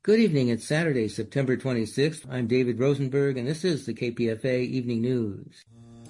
Good evening. It's Saturday, September 26th. I'm David Rosenberg, and this is the KPFA Evening News.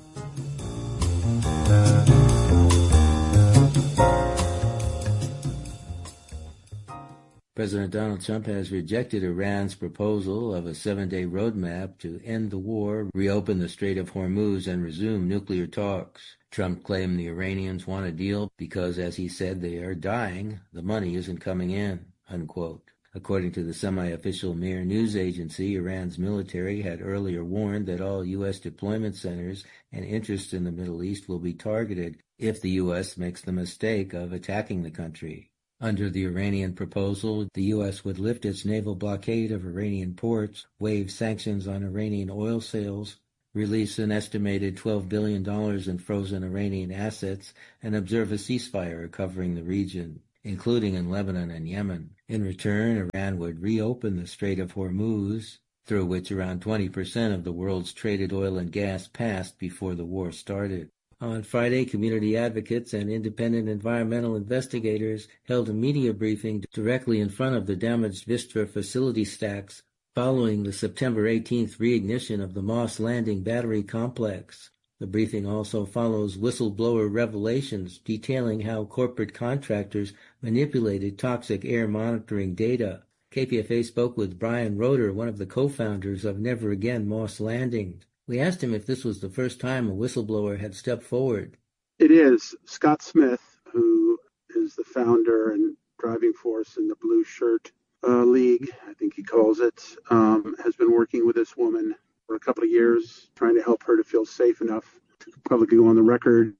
President Donald Trump has rejected Iran's proposal of a 7-day roadmap to end the war, reopen the Strait of Hormuz, and resume nuclear talks. Trump claimed the Iranians want a deal because, as he said, they are dying. The money isn't coming in, unquote. According to the semi-official Mehr news agency, Iran's military had earlier warned that all U.S. deployment centers and interests in the Middle East will be targeted if the U.S. makes the mistake of attacking the country. Under the Iranian proposal, the U.S. would lift its naval blockade of Iranian ports, waive sanctions on Iranian oil sales, release an estimated $12 billion in frozen Iranian assets, and observe a ceasefire covering the region, including in Lebanon and Yemen. In return, Iran would reopen the Strait of Hormuz, through which around 20% of the world's traded oil and gas passed before the war started. On Friday, community advocates and independent environmental investigators held a media briefing directly in front of the damaged Vistra facility stacks following the September 18th reignition of the Moss Landing battery complex. The briefing also follows whistleblower revelations detailing how corporate contractors manipulated toxic air monitoring data. KPFA spoke with Brian Roeder, one of the co-founders of Never Again Moss Landing. We asked him if this was the first time a whistleblower had stepped forward. It is. Scott Smith, who is the founder and driving force in the Blue Shirt League, I think he calls it, has been working with this woman for a couple of years, trying to help her to feel safe enough to publicly go on the record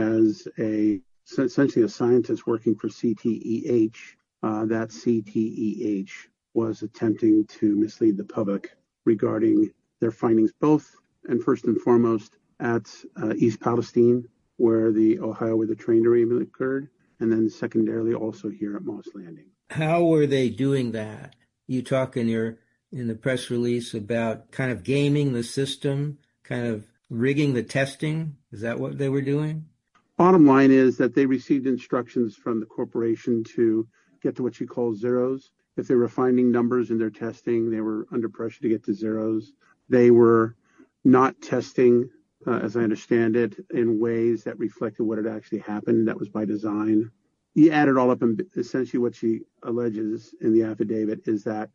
as essentially a scientist working for CTEH. That CTEH was attempting to mislead the public regarding their findings, both and first and foremost at East Palestine, where the train derailment occurred, and then secondarily also here at Moss Landing. How were they doing that? You talk in the press release about kind of gaming the system, kind of rigging the testing. Is that what they were doing? Bottom line is that they received instructions from the corporation to get to what you call zeros. If they were finding numbers in their testing, they were under pressure to get to zeros. They were not testing, as I understand it, in ways that reflected what had actually happened. That was by design. You add it all up, and essentially what she alleges in the affidavit is that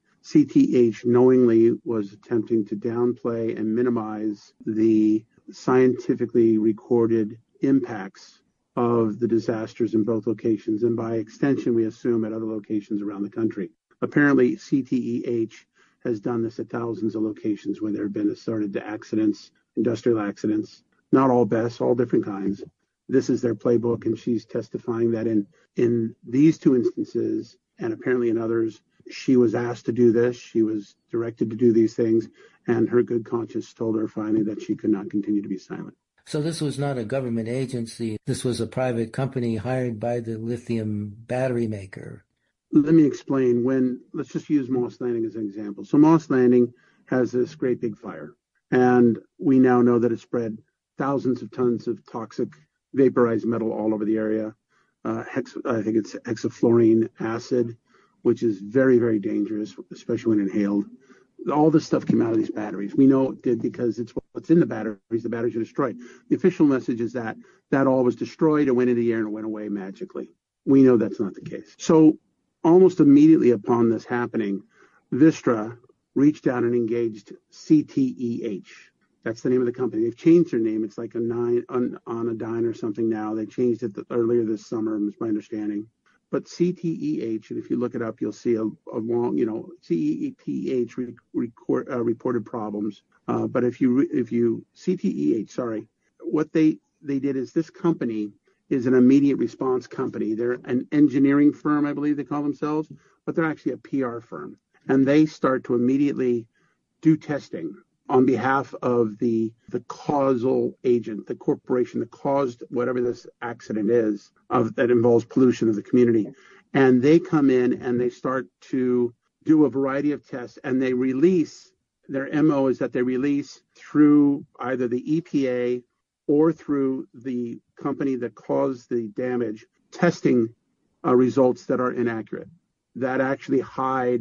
CTH knowingly was attempting to downplay and minimize the scientifically recorded impacts of the disasters in both locations, and by extension, we assume at other locations around the country. Apparently, CTEH has done this at thousands of locations where there have been assorted accidents, industrial accidents, not all BESS, all different kinds. This is their playbook, and she's testifying that in these two instances, and apparently in others, she was asked to do this, she was directed to do these things, and her good conscience told her finally that she could not continue to be silent. So this was not a government agency. This was a private company hired by the lithium battery maker. Let me explain. Let's just use Moss Landing as an example. So Moss Landing has this great big fire, and we now know that it spread thousands of tons of toxic vaporized metal all over the area. I think it's hexafluorine acid, which is very, very dangerous, especially when inhaled. All this stuff came out of these batteries. We know it did because it's what's in the batteries. The batteries are destroyed. The official message is that all was destroyed and went into the air and went away magically. We know that's not the case. So almost immediately upon this happening, Vistra reached out and engaged CTEH. That's the name of the company. They've changed their name. It's like Anodyne or something now. They changed it earlier this summer, is my understanding. But CTEH, and if you look it up, you'll see a long, CTEH reported problems. But if you CTEH, what they did is this company is an immediate response company. They're an engineering firm, I believe they call themselves, but they're actually a PR firm. And they start to immediately do testing on behalf of the causal agent, the corporation that caused whatever this accident is that involves pollution of the community. And they come in and they start to do a variety of tests, and they release, their MO is that they release through either the EPA or through the company that caused the damage, testing results that are inaccurate, that actually hide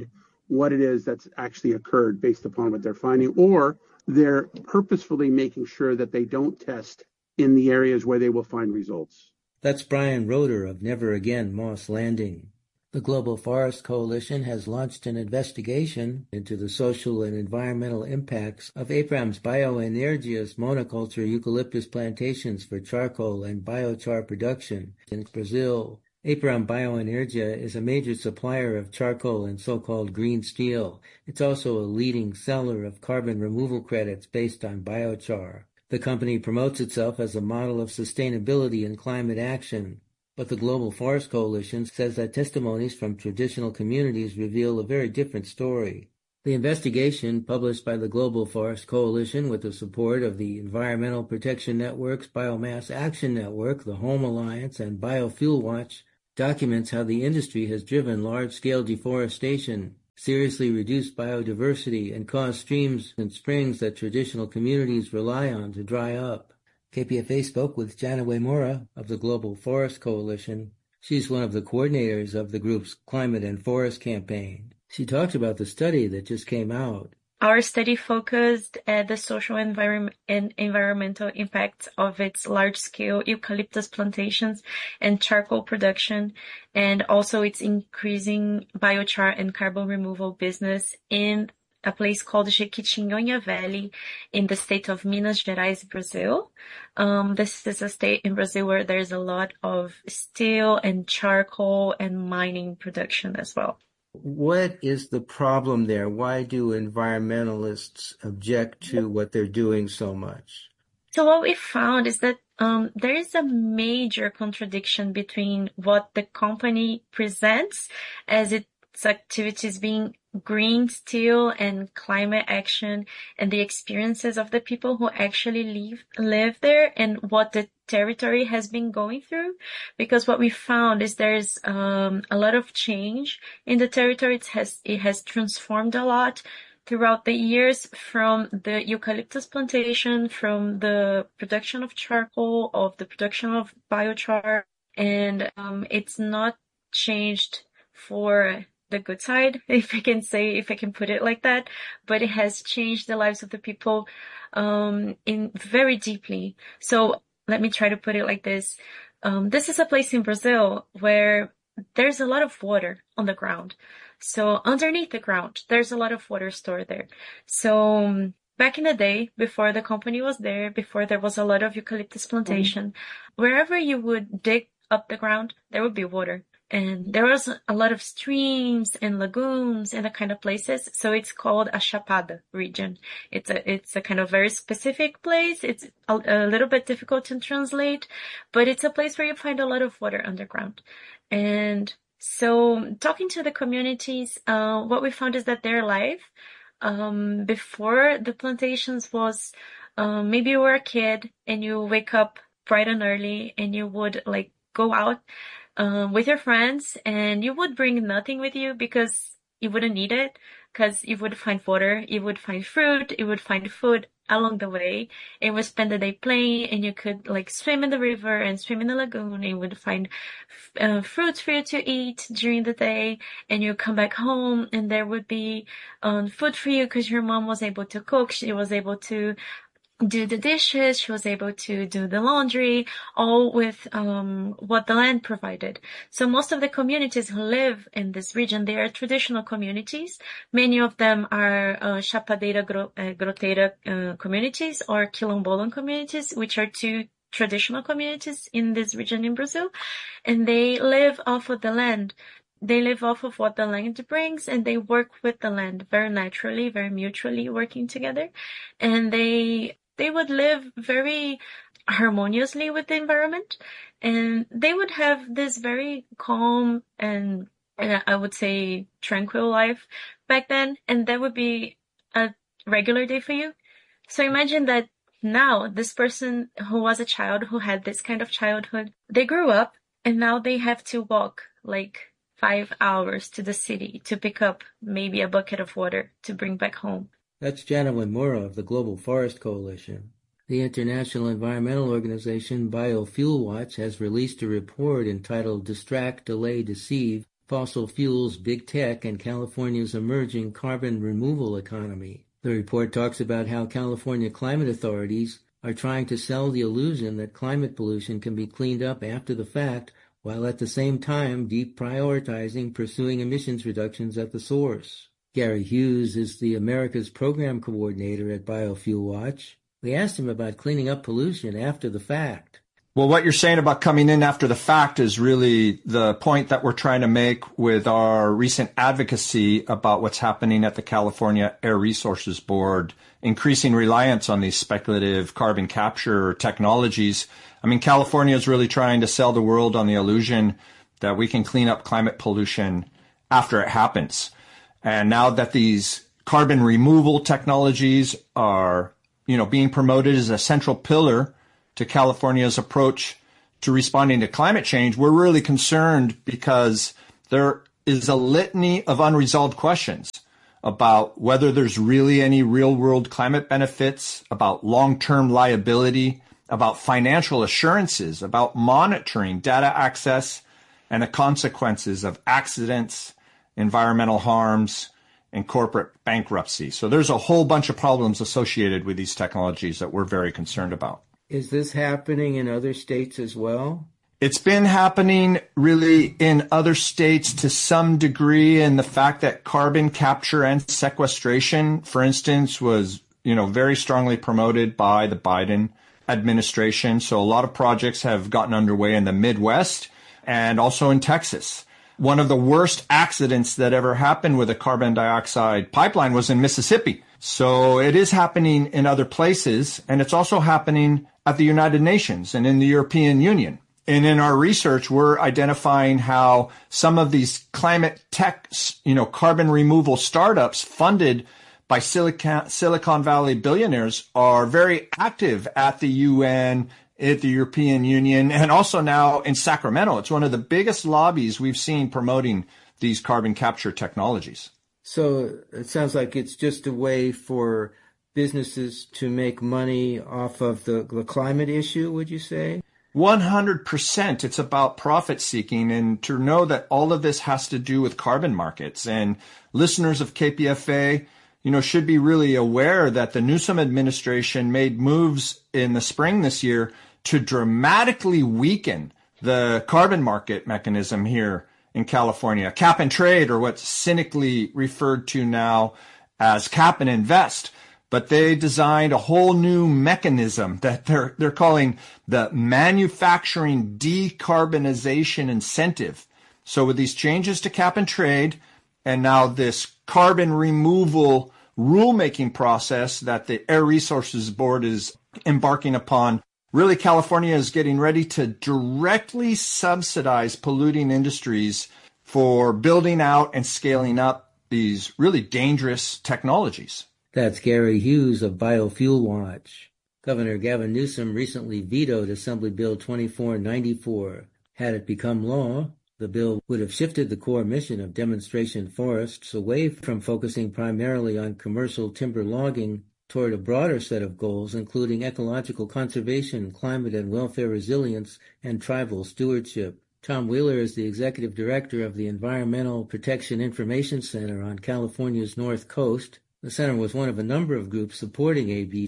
what it is that's actually occurred based upon what they're finding, or they're purposefully making sure that they don't test in the areas where they will find results. That's Brian Roeder of Never Again Moss Landing. The Global Forest Coalition has launched an investigation into the social and environmental impacts of Abrams Bioenergia's monoculture eucalyptus plantations for charcoal and biochar production in Brazil. Abrams Bioenergia is a major supplier of charcoal and so-called green steel. It's also a leading seller of carbon removal credits based on biochar. The company promotes itself as a model of sustainability and climate action. But the Global Forest Coalition says that testimonies from traditional communities reveal a very different story. The investigation, published by the Global Forest Coalition with the support of the Environmental Protection Network's Biomass Action Network, the Home Alliance, and Biofuel Watch, documents how the industry has driven large-scale deforestation, seriously reduced biodiversity, and caused streams and springs that traditional communities rely on to dry up. KPFA spoke with Jana Uemura of the Global Forest Coalition. She's one of the coordinators of the group's Climate and Forest Campaign. She talks about the study that just came out. Our study focused at the social and environmental impacts of its large-scale eucalyptus plantations and charcoal production, and also its increasing biochar and carbon removal business in a place called Jequitinhonha Valley in the state of Minas Gerais, Brazil. This is a state in Brazil where there's a lot of steel and charcoal and mining production as well. What is the problem there? Why do environmentalists object to what they're doing so much? So what we found is that there is a major contradiction between what the company presents as its activities being green steel and climate action and the experiences of the people who actually live there and what the territory has been going through. Because what we found is there's a lot of change in the territory. It has transformed a lot throughout the years, from the eucalyptus plantation, from the production of charcoal, of the production of biochar, and it's not changed for the good side, if I can put it like that, but it has changed the lives of the people in very deeply. So let me try to put it like this. This is a place in Brazil where there's a lot of water on the ground. So underneath the ground, there's a lot of water stored there. So back in the day, before the company was there, before there was a lot of eucalyptus plantation, wherever you would dig up the ground, there would be water. And there was a lot of streams and lagoons and that kind of places. So it's called a Chapada region. It's a kind of very specific place. It's a little bit difficult to translate, but it's a place where you find a lot of water underground. And so talking to the communities, what we found is that their life, before the plantations was, maybe you were a kid and you wake up bright and early and you would like go out with your friends, and you would bring nothing with you because you wouldn't need it, because you would find water, you would find fruit, you would find food along the way, and would spend the day playing, and you could like swim in the river and swim in the lagoon, and you would find fruits for you to eat during the day, and you come back home and there would be food for you because your mom was able to cook, she was able to do the dishes, she was able to do the laundry, all with what the land provided. So most of the communities who live in this region, they are traditional communities. Many of them are Chapadeira Groteira communities or Quilombolan communities, which are two traditional communities in this region in Brazil. And they live off of the land. They live off of what the land brings, and they work with the land very naturally, very mutually working together. And they would live very harmoniously with the environment, and they would have this very calm and I would say tranquil life back then, and that would be a regular day for you. So imagine that now this person who was a child, who had this kind of childhood, they grew up and now they have to walk like 5 hours to the city to pick up maybe a bucket of water to bring back home. That's Jana Uemura of the Global Forest Coalition. The international environmental organization Biofuel Watch has released a report entitled Distract, Delay, Deceive: fossil fuels, big tech, and California's emerging carbon removal economy. The report talks about how California climate authorities are trying to sell the illusion that climate pollution can be cleaned up after the fact, while at the same time deprioritizing pursuing emissions reductions at the source. Gary Hughes is the America's Program Coordinator at Biofuel Watch. We asked him about cleaning up pollution after the fact. Well, what you're saying about coming in after the fact is really the point that we're trying to make with our recent advocacy about what's happening at the California Air Resources Board, increasing reliance on these speculative carbon capture technologies. I mean, California is really trying to sell the world on the illusion that we can clean up climate pollution after it happens. And now that these carbon removal technologies are, being promoted as a central pillar to California's approach to responding to climate change, we're really concerned because there is a litany of unresolved questions about whether there's really any real-world climate benefits, about long-term liability, about financial assurances, about monitoring, data access, and the consequences of accidents, environmental harms, and corporate bankruptcy. So there's a whole bunch of problems associated with these technologies that we're very concerned about. Is this happening in other states as well? It's been happening really in other states to some degree, and the fact that carbon capture and sequestration, for instance, was, very strongly promoted by the Biden administration. So a lot of projects have gotten underway in the Midwest and also in Texas. One of the worst accidents that ever happened with a carbon dioxide pipeline was in Mississippi. So it is happening in other places, and it's also happening at the United Nations and in the European Union. And in our research, we're identifying how some of these climate tech, carbon removal startups funded by Silicon Valley billionaires are very active at the UN, at the European Union, and also now in Sacramento. It's one of the biggest lobbies we've seen promoting these carbon capture technologies. So it sounds like it's just a way for businesses to make money off of the climate issue, would you say? 100%. It's about profit seeking, and to know that all of this has to do with carbon markets. And listeners of KPFA, should be really aware that the Newsom administration made moves in the spring this year to dramatically weaken the carbon market mechanism here in California. Cap and trade, or what's cynically referred to now as cap and invest. But they designed a whole new mechanism that they're calling the manufacturing decarbonization incentive. So with these changes to cap and trade, and now this carbon removal rulemaking process that the Air Resources Board is embarking upon, really California is getting ready to directly subsidize polluting industries for building out and scaling up these really dangerous technologies. That's Gary Hughes of Biofuel Watch. Governor Gavin Newsom recently vetoed Assembly Bill 2494. Had it become law, the bill would have shifted the core mission of demonstration forests away from focusing primarily on commercial timber logging toward a broader set of goals, including ecological conservation, climate and welfare resilience, and tribal stewardship. Tom Wheeler is the executive director of the Environmental Protection Information Center on California's North Coast. The center was one of a number of groups supporting AB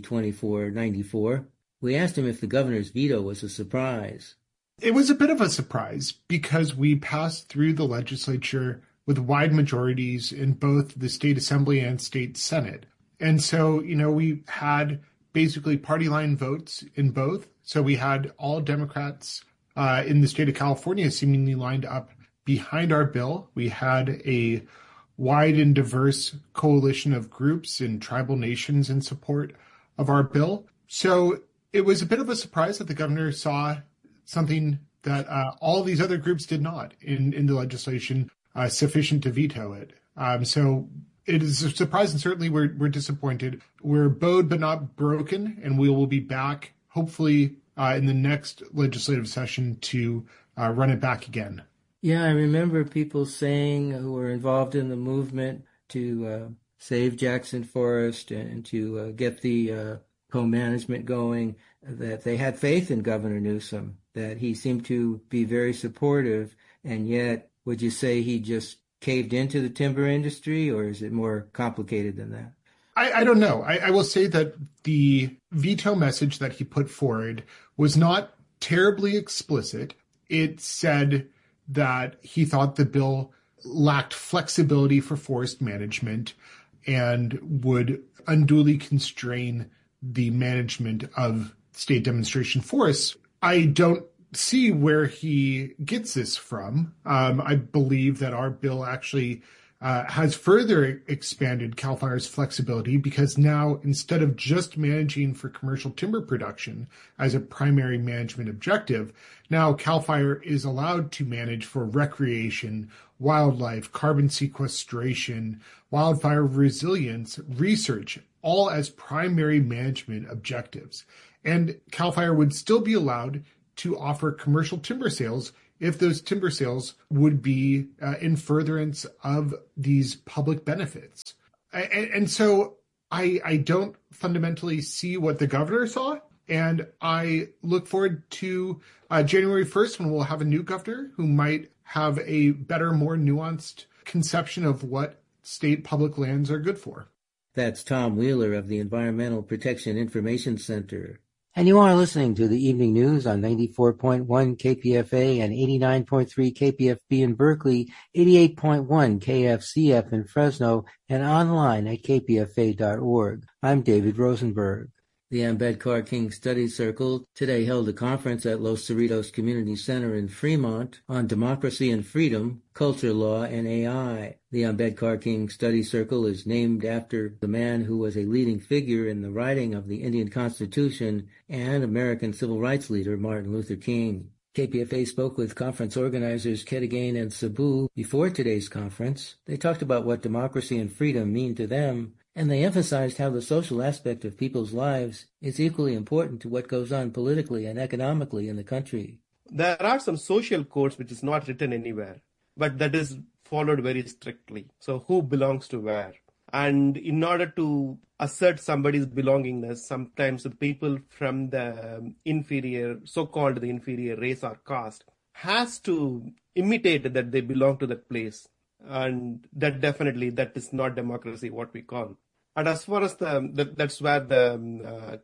2494. We asked him if the governor's veto was a surprise. It was a bit of a surprise because we passed through the legislature with wide majorities in both the state assembly and state senate. And so, we had basically party line votes in both. So we had all Democrats in the state of California seemingly lined up behind our bill. We had a wide and diverse coalition of groups and tribal nations in support of our bill. So it was a bit of a surprise that the governor saw something that all these other groups did not in the legislation sufficient to veto it. So it is a surprise, and certainly we're disappointed. We're bowed but not broken, and we will be back hopefully in the next legislative session to run it back again. Yeah, I remember people saying who were involved in the movement to save Jackson Forest and to get the co-management going, that they had faith in Governor Newsom, that he seemed to be very supportive, and yet Would you say he just caved into the timber industry, or is it more complicated than that? I don't know. I will say that the veto message that he put forward was not terribly explicit. It said that he thought the bill lacked flexibility for forest management and would unduly constrain the management of state demonstration forests. I don't see where he gets this from. I believe that our bill actually has further expanded CAL FIRE's flexibility, because now, instead of just managing for commercial timber production as a primary management objective, now CAL FIRE is allowed to manage for recreation, wildlife, carbon sequestration, wildfire resilience, research, all as primary management objectives. And CAL FIRE would still be allowed to offer commercial timber sales if those timber sales would be in furtherance of these public benefits. And so I don't fundamentally see what the governor saw, and I look forward to January 1st, when we'll have a new governor who might have a better, more nuanced conception of what state public lands are good for. That's Tom Wheeler of the Environmental Protection Information Center. And you are listening to the evening news on 94.1 KPFA and 89.3 KPFB in Berkeley, 88.1 KFCF in Fresno, and online at kpfa.org. I'm David Rosenberg. The Ambedkar King Study Circle today held a conference at Los Cerritos Community Center in Fremont on democracy and freedom, culture, law, and AI. The Ambedkar King Study Circle is named after the man who was a leading figure in the writing of the Indian Constitution and American civil rights leader Martin Luther King. KPFA spoke with conference organizers Ketagane and Sabu before today's conference. They talked about what democracy and freedom mean to them, and they emphasized how the social aspect of people's lives is equally important to what goes on politically and economically in the country. There are some social codes which is not written anywhere, but that is followed very strictly. So who belongs to where? And in order to assert somebody's belongingness, sometimes the people from the inferior, so-called the inferior race or caste, has to imitate that they belong to that place. And that is not democracy, what we call. And as far as that's where the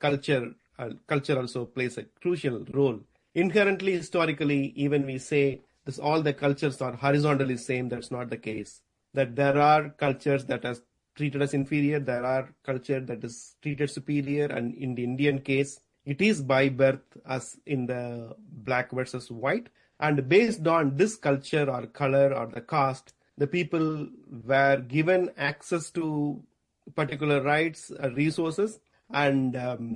culture also plays a crucial role. Inherently, historically, even we say this, all the cultures are horizontally same. That's not the case. That there are cultures that are treated as inferior. There are culture that is treated superior. And in the Indian case, it is by birth, as in the black versus white. And based on this culture or color or the caste, the people were given access to particular rights, resources, and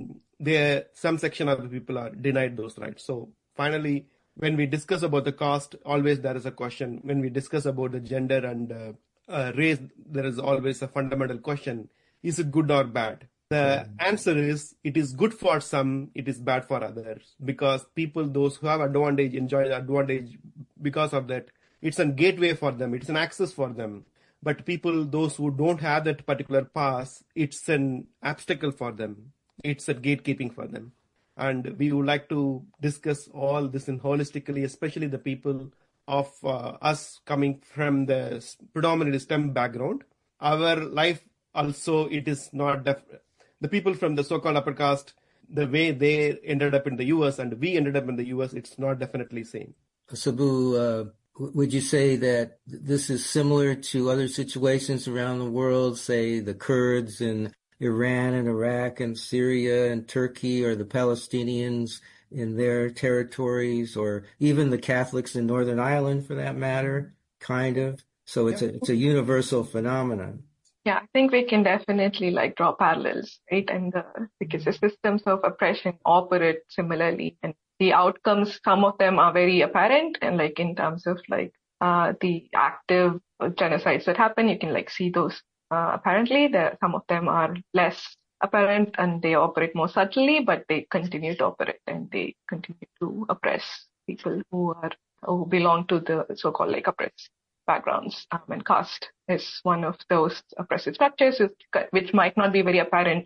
some section of the people are denied those rights. So finally, when we discuss about the caste, always there is a question. When we discuss about the gender and race, there is always a fundamental question: is it good or bad? The answer is, it is good for some, it is bad for others, because people, those who have advantage, enjoy the advantage because of that. It's a gateway for them. It's an access for them. But people, those who don't have that particular pass, it's an obstacle for them. It's a gatekeeping for them. And we would like to discuss all this in holistically, especially the people of us coming from the predominantly STEM background. Our life also, it is not the people from the so-called upper caste, the way they ended up in the U.S. and we ended up in the U.S., it's not definitely same. Sabu, would you say that this is similar to other situations around the world, say the Kurds in Iran and Iraq and Syria and Turkey, or the Palestinians in their territories, or even the Catholics in Northern Ireland for that matter, kind of? So it's a universal phenomenon. Yeah, I think we can definitely draw parallels, right? And because the systems of oppression operate similarly, and the outcomes, some of them are very apparent, and in terms of the active genocides that happen, you can see those apparently. Some of them are less apparent and they operate more subtly, but they continue to operate and they continue to oppress people who belong to the so-called oppressed backgrounds. And caste is one of those oppressive structures which might not be very apparent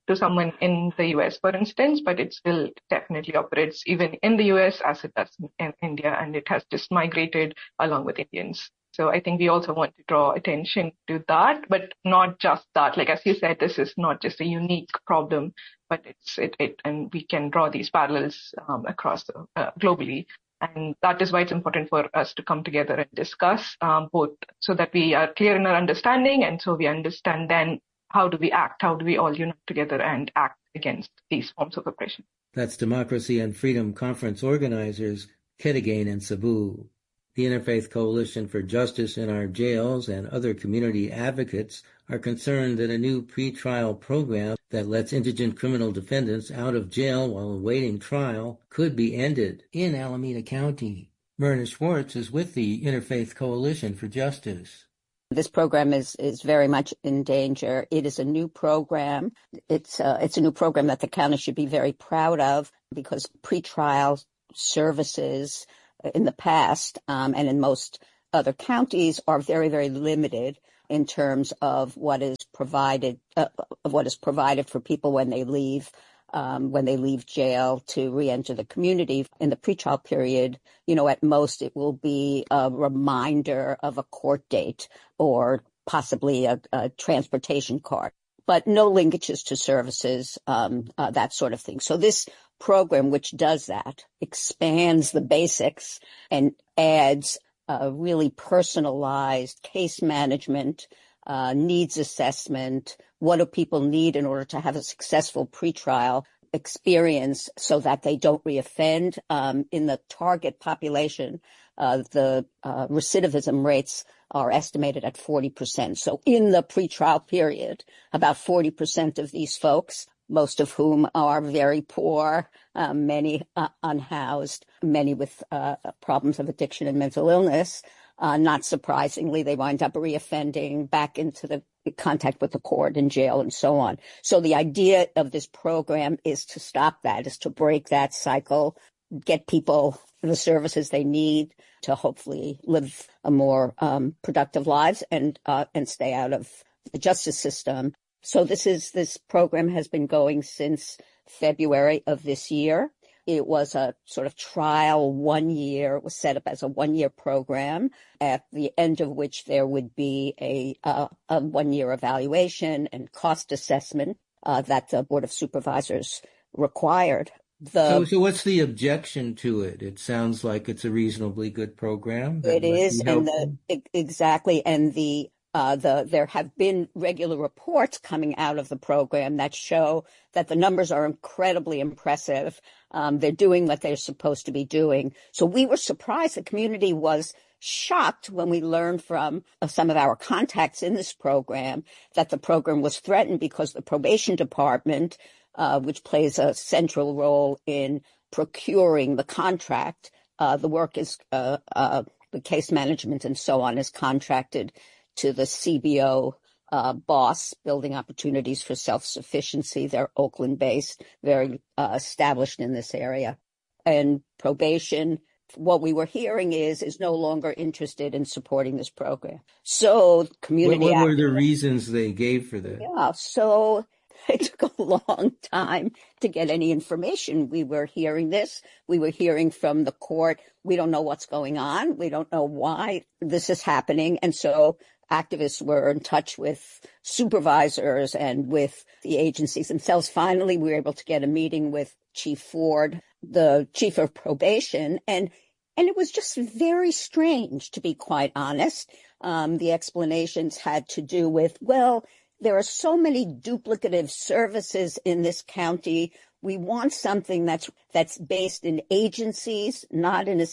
to someone in the US, for instance, but it still definitely operates even in the US as it does in India, and it has just migrated along with Indians. So I think we also want to draw attention to that, but not just that. Like, as you said, this is not just a unique problem, but and we can draw these parallels across globally. And that is why it's important for us to come together and discuss both, so that we are clear in our understanding, and so we understand then how do we act, how do we all unite together and act against these forms of oppression. That's Democracy and Freedom Conference organizers Ketagane and Sabu. The Interfaith Coalition for Justice in Our Jails and other community advocates are concerned that a new pretrial program that lets indigent criminal defendants out of jail while awaiting trial could be ended in Alameda County. Myrna Schwartz is with the Interfaith Coalition for Justice. This program is very much in danger. It is a new program. It's a new program that the county should be very proud of, because pretrial services in the past and in most other counties are very, very limited in terms of what is provided for people when they leave jail to re-enter the community. In the pretrial period, at most it will be a reminder of a court date or possibly a transportation card, but no linkages to services, that sort of thing. So this program, which does that, expands the basics and adds really personalized case management, needs assessment. What do people need in order to have a successful pretrial experience so that they don't reoffend? In the target population, the recidivism rates are estimated at 40%. So in the pretrial period, about 40% of these folks, most of whom are very poor, many unhoused, many with problems of addiction and mental illness, not surprisingly, they wind up reoffending back into the contact with the court and jail and so on. So the idea of this program is to stop that, is to break that cycle, get people the services they need to hopefully live a more productive lives and stay out of the justice system. So this program has been going since February of this year. It was a sort of trial 1 year. It was set up as a 1 year program, at the end of which there would be a 1 year evaluation and cost assessment that the Board of Supervisors required. So what's the objection to it? It sounds like it's a reasonably good program. It is, exactly, and there have been regular reports coming out of the program that show that the numbers are incredibly impressive. They're doing what they're supposed to be doing. So we were surprised. The community was shocked when we learned from some of our contacts in this program that the program was threatened because the probation department, which plays a central role in procuring the contract, the work is the case management and so on is contracted to the CBO BOSS, Building Opportunities for Self-Sufficiency. They're Oakland-based, very established in this area. And probation, what we were hearing is no longer interested in supporting this program. So community... What were the reasons they gave for that? Yeah, so it took a long time to get any information. We were hearing this. We were hearing from the court, we don't know what's going on. We don't know why this is happening. And so activists were in touch with supervisors and with the agencies themselves. Finally, we were able to get a meeting with Chief Ford, the chief of probation, and it was just very strange, to be quite honest. The explanations had to do with, well, there are so many duplicative services in this county. We want something that's based in agencies, not in a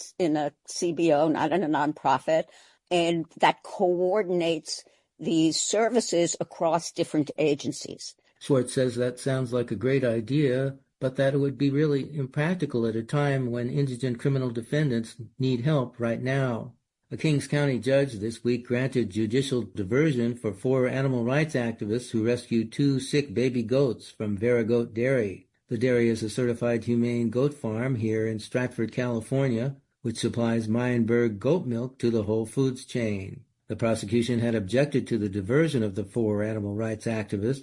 CBO, not in a nonprofit, and that coordinates these services across different agencies. Schwartz says that sounds like a great idea, but that it would be really impractical at a time when indigent criminal defendants need help right now. A Kings County judge this week granted judicial diversion for 4 animal rights activists who rescued 2 sick baby goats from Vera Goat Dairy. The dairy is a certified humane goat farm here in Stratford, California, which supplies Meyenberg goat milk to the Whole Foods chain. The prosecution had objected to the diversion of the 4 animal rights activists,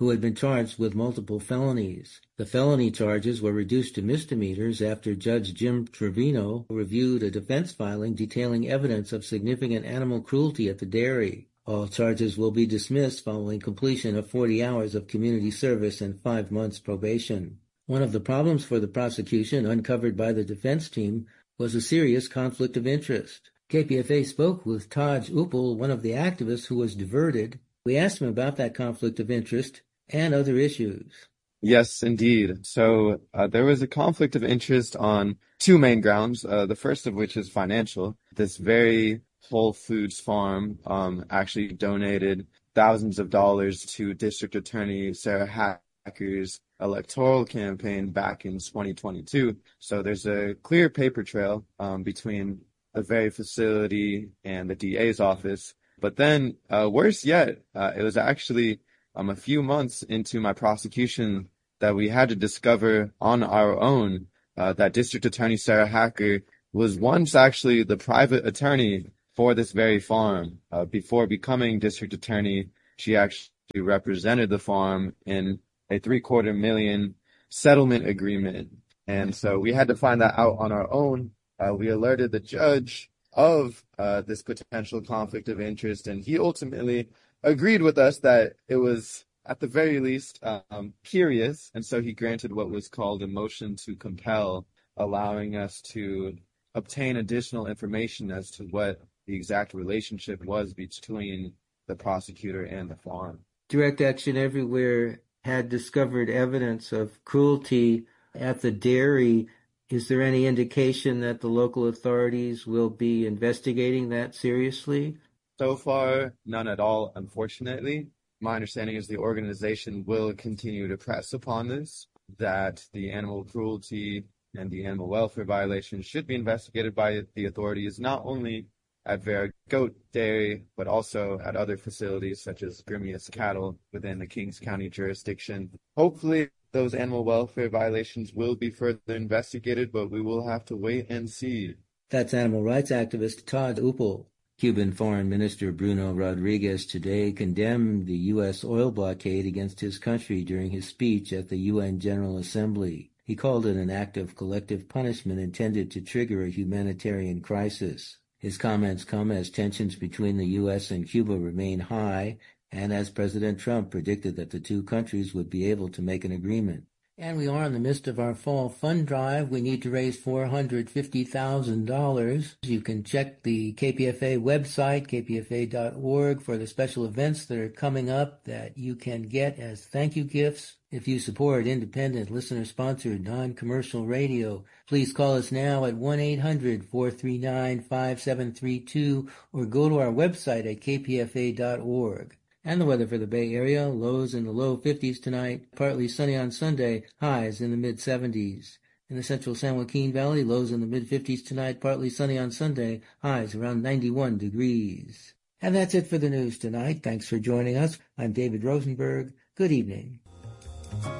who had been charged with multiple felonies. The felony charges were reduced to misdemeanors after Judge Jim Trevino reviewed a defense filing detailing evidence of significant animal cruelty at the dairy. All charges will be dismissed following completion of 40 hours of community service and 5 months probation. One of the problems for the prosecution, uncovered by the defense team, was a serious conflict of interest. KPFA spoke with Taj Uppal, one of the activists who was diverted. We asked him about that conflict of interest and other issues. Yes, indeed. So there was a conflict of interest on two main grounds, the first of which is financial. This very Whole Foods farm actually donated thousands of dollars to District Attorney Sarah Hacker's electoral campaign back in 2022. So there's a clear paper trail between the very facility and the DA's office. But then, worse yet, it was actually a few months into my prosecution that we had to discover on our own that District Attorney Sarah Hacker was once actually the private attorney for this very farm. Before becoming District Attorney, she actually represented the farm in a $750,000 settlement agreement. And so we had to find that out on our own. We alerted the judge of this potential conflict of interest, and he ultimately agreed with us that it was, at the very least, curious, and so he granted what was called a motion to compel, allowing us to obtain additional information as to what the exact relationship was between the prosecutor and the farm. Direct Action Everywhere had discovered evidence of cruelty at the dairy. Is there any indication that the local authorities will be investigating that seriously? So far, none at all, unfortunately. My understanding is the organization will continue to press upon this, that the animal cruelty and the animal welfare violations should be investigated by the authorities, not only at Vera Goat Dairy, but also at other facilities such as Grimius Cattle within the Kings County jurisdiction. Hopefully, those animal welfare violations will be further investigated, but we will have to wait and see. That's animal rights activist Taj Uppal. Cuban Foreign Minister Bruno Rodriguez today condemned the U.S. oil blockade against his country during his speech at the UN General Assembly. He called it an act of collective punishment intended to trigger a humanitarian crisis. His comments come as tensions between the U.S. and Cuba remain high, and as President Trump predicted that the two countries would be able to make an agreement. And we are in the midst of our fall fund drive. We need to raise $450,000. You can check the KPFA website, kpfa.org, for the special events that are coming up that you can get as thank you gifts. If you support independent, listener-sponsored, non-commercial radio, please call us now at 1-800-439-5732 or go to our website at kpfa.org. And the weather for the Bay Area, lows in the low 50s tonight, partly sunny on Sunday, highs in the mid-70s. In the central San Joaquin Valley, lows in the mid-50s tonight, partly sunny on Sunday, highs around 91 degrees. And that's it for the news tonight. Thanks for joining us. I'm David Rosenberg. Good evening.